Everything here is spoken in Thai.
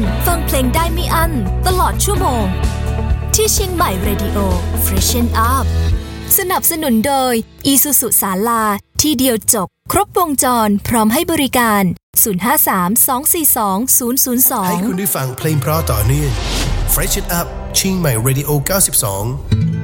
ฟังเพลงได้ไม่อั้นตลอดชั่วโมงที่เชียงใหม่ Radio Freshen Up สนับสนุนโดย Isuzu ศาลาที่เดียวจบครบวงจรพร้อมให้บริการ053-242-002 ให้คุณได้ฟังเพลงเพราะต่อเนื่อง Freshen Up เชียงใหม่ Radio 92